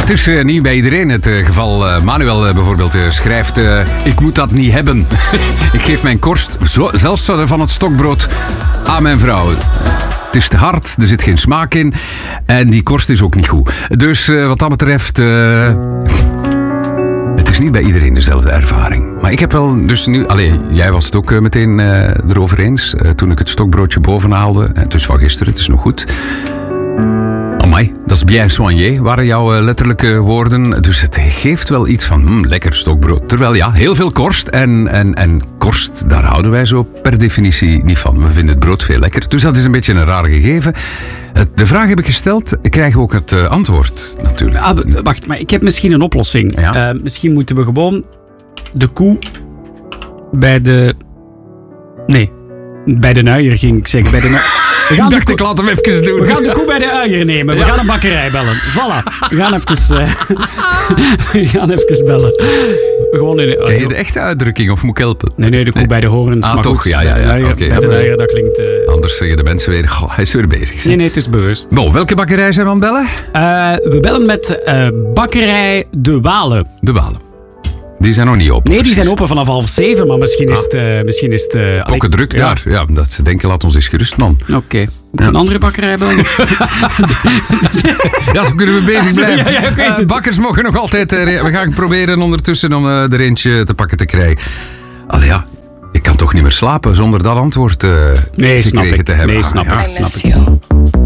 het is niet bij iedereen het geval. Manuel bijvoorbeeld schrijft... ik moet dat niet hebben. Ik geef mijn korst, zelfs van het stokbrood, aan mijn vrouw. Het is te hard, er zit geen smaak in. En die korst is ook niet goed. Dus wat dat betreft... het is niet bij iedereen dezelfde ervaring. Maar ik heb wel dus nu... jij was het ook meteen erover eens. Toen ik het stokbroodje boven haalde. Het is van gisteren, het is nog goed. Amai, dat is bien soigné, waren jouw letterlijke woorden. Dus het geeft wel iets van lekker stokbrood. Terwijl ja, heel veel korst. En korst, daar houden wij zo per definitie niet van. We vinden het brood veel lekker. Dus dat is een beetje een raar gegeven. De vraag heb ik gesteld, krijgen we ook het antwoord natuurlijk. Wacht, maar ik heb misschien een oplossing. Ja? Misschien moeten we gewoon de koe bij de... Nee, bij de uier ging ik zeggen. Bij de ik laat hem even doen. We gaan de koe bij de uier nemen. We gaan een bakkerij bellen. Voilà. We gaan even bellen. Gewoon Ken je de echte uitdrukking of moet ik helpen? Nee, de koe bij de horens. Ah, toch? Ja. Okay, bij de uier, dat klinkt... Anders zeggen de mensen weer, hij is weer bezig. Nee, het is bewust. Bon, welke bakkerij zijn we aan het bellen? We bellen met bakkerij De Walen. De Walen. Die zijn nog niet open. Nee, die zijn open vanaf 6:30, maar misschien is het... Pokken druk daar. Ja, dat ze denken, laat ons eens gerust, man. Oké. Een andere bakkerij bellen? Ja, zo kunnen we bezig blijven. Ja, ik weet het. Bakkers mogen nog altijd... we gaan proberen ondertussen om er eentje te pakken te krijgen. Allee, ja. Ik kan toch niet meer slapen zonder dat antwoord gekregen te hebben. Nee, snap ik.